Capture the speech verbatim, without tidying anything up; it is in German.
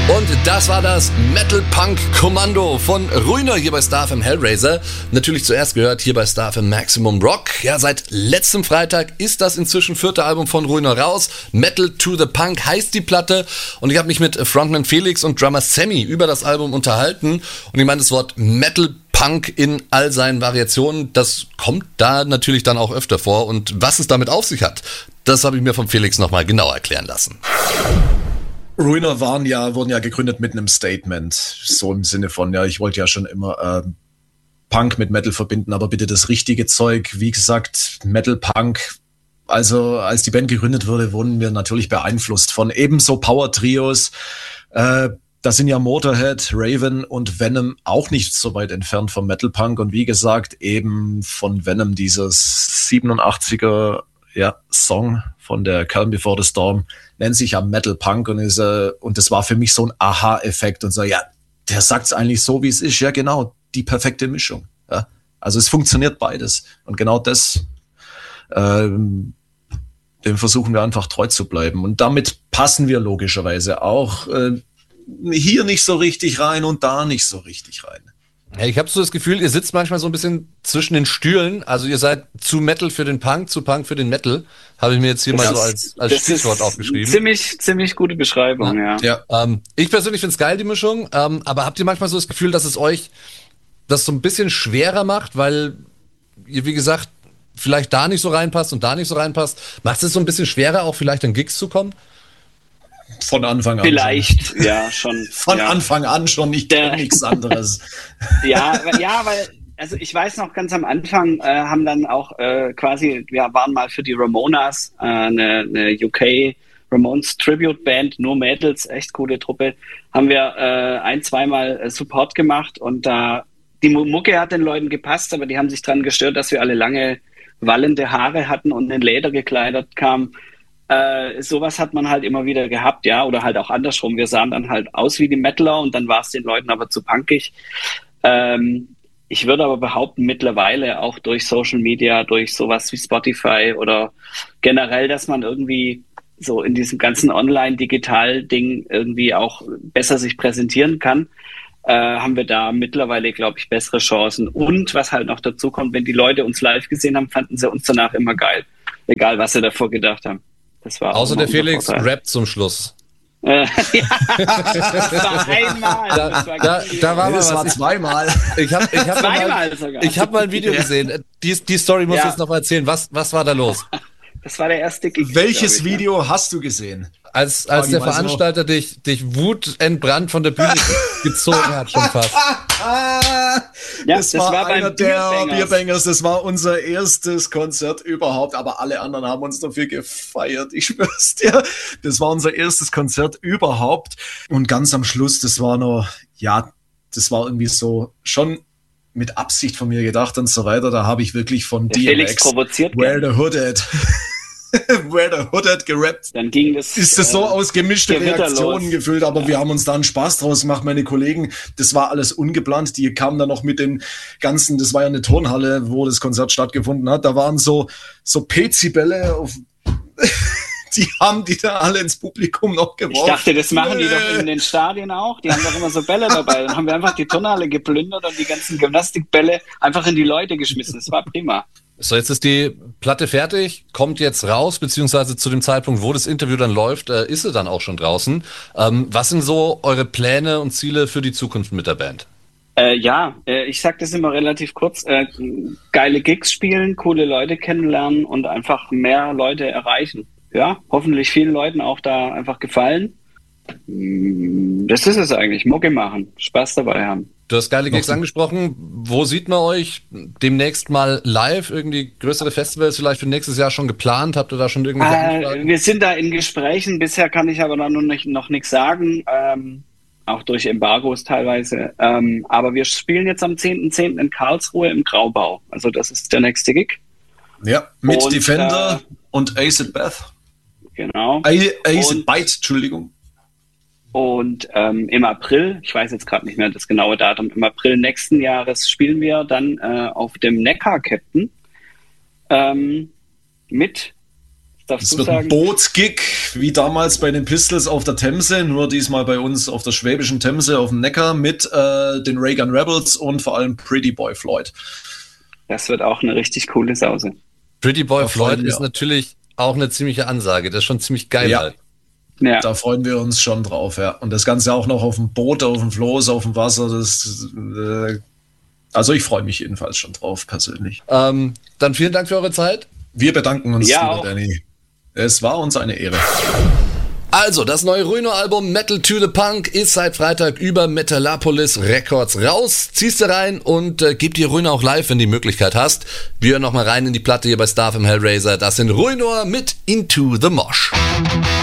Und das war das Metal-Punk-Kommando von Ruiner hier bei Star F M Hellraiser. Natürlich zuerst gehört hier bei Star F M Maximum Rock. Ja, seit letztem Freitag ist das inzwischen vierte Album von Ruiner raus. Metal to the Punk heißt die Platte. Und ich habe mich mit Frontman Felix und Drummer Sammy über das Album unterhalten. Und ich meine, das Wort Metal Punk in all seinen Variationen, das kommt da natürlich dann auch öfter vor. Und was es damit auf sich hat, das habe ich mir von Felix nochmal genau erklären lassen. Ruiner waren ja, wurden ja gegründet mit einem Statement. So im Sinne von, ja, ich wollte ja schon immer äh, Punk mit Metal verbinden, aber bitte das richtige Zeug. Wie gesagt, Metal Punk. Also als die Band gegründet wurde, wurden wir natürlich beeinflusst von ebenso Power-Trios. Äh, da sind ja Motorhead, Raven und Venom auch nicht so weit entfernt vom Metal Punk. Und wie gesagt, eben von Venom dieses siebenundachtziger ja, Song von der Calm Before the Storm nennt sich ja Metal Punk und ist äh, und das war für mich so ein Aha-Effekt und so, ja, der sagt's eigentlich so, wie es ist. Ja, genau, die perfekte Mischung. Ja. Also es funktioniert beides und genau das, ähm, dem versuchen wir einfach treu zu bleiben und damit passen wir logischerweise auch äh, hier nicht so richtig rein und da nicht so richtig rein. Ja, ich habe so das Gefühl, ihr sitzt manchmal so ein bisschen zwischen den Stühlen. Also ihr seid zu Metal für den Punk, zu Punk für den Metal. Habe ich mir jetzt hier das mal so als, als Stichwort aufgeschrieben. Ziemlich, ziemlich gute Beschreibung, ja. ja. ja. Ähm, ich persönlich finde es geil, die Mischung. Ähm, aber habt ihr manchmal so das Gefühl, dass es euch das so ein bisschen schwerer macht, weil ihr, wie gesagt, vielleicht da nicht so reinpasst und da nicht so reinpasst? Macht es so ein bisschen schwerer, auch vielleicht an Gigs zu kommen? Von Anfang an. Vielleicht, schon. ja, schon. Von ja. Anfang an schon, ich kenne nichts anderes. ja, ja, weil, also ich weiß noch, ganz am Anfang äh, haben dann auch äh, quasi, wir waren mal für die Ramonas, äh, eine, eine U K Ramones Tribute Band, nur Mädels, echt coole Truppe, haben wir äh, ein-, zweimal äh, Support gemacht und da, die Mucke hat den Leuten gepasst, aber die haben sich dran gestört, dass wir alle lange wallende Haare hatten und in Leder gekleidet kamen. Äh, sowas hat man halt immer wieder gehabt, ja, oder halt auch andersrum. Wir sahen dann halt aus wie die Metaler und dann war es den Leuten aber zu punkig. Ähm, ich würde aber behaupten, mittlerweile auch durch Social Media, durch sowas wie Spotify oder generell, dass man irgendwie so in diesem ganzen Online-Digital-Ding irgendwie auch besser sich präsentieren kann, äh, haben wir da mittlerweile, glaube ich, bessere Chancen. Und was halt noch dazu kommt, wenn die Leute uns live gesehen haben, fanden sie uns danach immer geil. Egal, was sie davor gedacht haben. Das war außer der Felix rappt zum Schluss. ja, das war einmal. Da, das war, da, da war nee, das was. war zweimal. Ich habe ich hab zweimal mal, sogar. Ich hab mal ein Video gesehen. Die, die Story muss ich ja. jetzt noch mal erzählen. Was, was war da los? Das war der erste Gig. Welches ich, Video ja. hast du gesehen? Als, als der Veranstalter so. dich, dich wutentbrannt von der Bühne gezogen hat, schon fast. ja, das, das war, war einer beim der Bierbangers. Bierbangers. Das war unser erstes Konzert überhaupt. Aber alle anderen haben uns dafür gefeiert. Ich schwör's dir. Das war unser erstes Konzert überhaupt. Und ganz am Schluss, das war noch, ja, das war irgendwie so schon mit Absicht von mir gedacht und so weiter. Da habe ich wirklich von der D M X, Felix provoziert Where the Hood at, Where the Hood at gerappt. Dann ging das. Ist das so äh, aus gemischte Reaktionen gefüllt, aber ja. wir haben uns da einen Spaß draus gemacht, meine Kollegen. Das war alles ungeplant. Die kamen dann noch mit den ganzen, das war ja eine Turnhalle, wo das Konzert stattgefunden hat. Da waren so, so Pezibälle auf. Die haben die da alle ins Publikum noch geworfen. Ich dachte, das machen die doch in den Stadien auch. Die haben doch immer so Bälle dabei. Dann haben wir einfach die Turnhalle geplündert und die ganzen Gymnastikbälle einfach in die Leute geschmissen. Das war prima. So, jetzt ist die Platte fertig, kommt jetzt raus, beziehungsweise zu dem Zeitpunkt, wo das Interview dann läuft, äh, ist sie dann auch schon draußen. Ähm, was sind so eure Pläne und Ziele für die Zukunft mit der Band? Äh, ja, äh, ich sag das immer relativ kurz. Äh, geile Gigs spielen, coole Leute kennenlernen und einfach mehr Leute erreichen. Ja, hoffentlich vielen Leuten auch da einfach gefallen. Das ist es eigentlich. Mucke machen, Spaß dabei haben. Du hast geile Gigs angesprochen. Wo sieht man euch demnächst mal live? Irgendwie größere Festivals vielleicht für nächstes Jahr schon geplant? Habt ihr da schon irgendwelche Anfragen? Äh, wir sind da in Gesprächen. Bisher kann ich aber noch, nicht, noch nichts sagen. Ähm, auch durch Embargos teilweise. Ähm, aber wir spielen jetzt am zehnten zehnten in Karlsruhe im Graubau. Also das ist der nächste Gig. Ja, mit und, Defender äh, und Acid Bath. Genau. Acid Bite, Entschuldigung. Und ähm, im April, ich weiß jetzt gerade nicht mehr das genaue Datum, im April nächsten Jahres spielen wir dann äh, auf dem Neckar Captain ähm, mit darfst es du wird sagen? ein Bootsgig, wie damals bei den Pistols auf der Themse, nur diesmal bei uns auf der schwäbischen Themse auf dem Neckar mit äh, den Reagan Rebels und vor allem Pretty Boy Floyd. Das wird auch eine richtig coole Sause. Pretty Boy Da Floyd freuen wir ist uns. natürlich auch eine ziemliche Ansage. Das ist schon ziemlich geil. Ja. Halt. Ja. Da freuen wir uns schon drauf, ja. Und das Ganze auch noch auf dem Boot, auf dem Floß, auf dem Wasser. Das, äh, also ich freue mich jedenfalls schon drauf, persönlich. Ähm, dann vielen Dank für eure Zeit. Wir bedanken uns, Ja, lieber auch. Danny. Es war uns eine Ehre. Also, das neue Ruino-Album Metal to the Punk ist seit Freitag über Metalopolis Records raus. Ziehst du rein und äh, gib dir Ruino auch live, wenn du die Möglichkeit hast. Wir hören nochmal rein in die Platte hier bei Star F M Hellraiser. Das sind Ruino mit Into the Mosh.